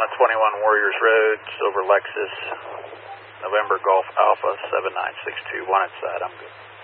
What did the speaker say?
21 Warriors Road, Silver Lexus, November Golf Alpha 79621 inside. I'm good.